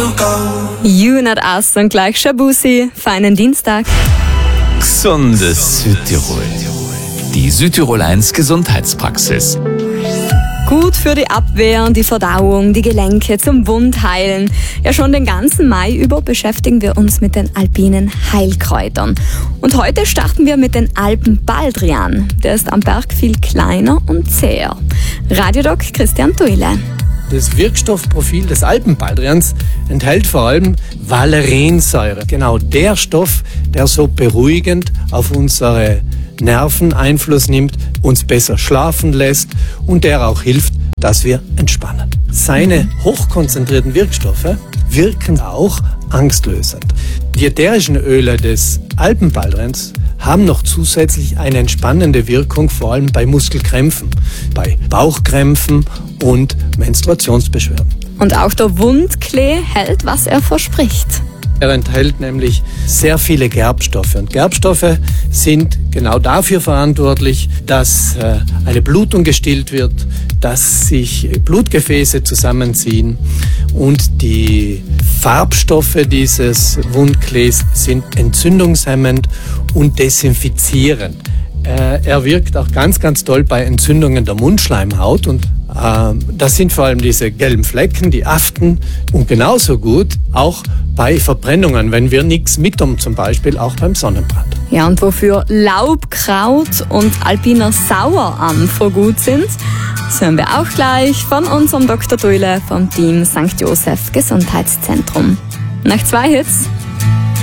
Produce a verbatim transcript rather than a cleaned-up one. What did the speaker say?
You Not Us und gleich Shabusi. Feinen Dienstag. Gesundes Südtirol. Die Südtirol eins Gesundheitspraxis. Gut für die Abwehr, die Verdauung, die Gelenke, zum Wundheilen. Ja, schon den ganzen Mai über beschäftigen wir uns mit den alpinen Heilkräutern. Und heute starten wir mit den Alpenbaldrian. Der ist am Berg viel kleiner und zäher. Radiodoc Christian Tuile. Das Wirkstoffprofil des Alpenbaldrians enthält vor allem Valeriansäure. Genau der Stoff, der so beruhigend auf unsere Nerven Einfluss nimmt, uns besser schlafen lässt und der auch hilft, dass wir entspannen. Seine hochkonzentrierten Wirkstoffe wirken auch angstlösend. Die ätherischen Öle des Alpenbaldrians haben noch zusätzlich eine entspannende Wirkung, vor allem bei Muskelkrämpfen, bei Bauchkrämpfen und Menstruationsbeschwerden. Und auch der Wundklee hält, was er verspricht. Er enthält nämlich sehr viele Gerbstoffe. Und Gerbstoffe sind genau dafür verantwortlich, dass äh, eine Blutung gestillt wird, dass sich Blutgefäße zusammenziehen. Und die Farbstoffe dieses Wundklees sind entzündungshemmend und desinfizierend. Äh, er wirkt auch ganz, ganz toll bei Entzündungen der Mundschleimhaut. Und äh, das sind vor allem diese gelben Flecken, die Aften. Und genauso gut auch bei Verbrennungen, wenn wir nichts mit haben, zum Beispiel auch beim Sonnenbrand. Ja, und wofür Laubkraut und alpiner Sauerampfer gut sind, das hören wir auch gleich von unserem Doktor Tuile vom Team Sankt Joseph Gesundheitszentrum. Nach zwei Hits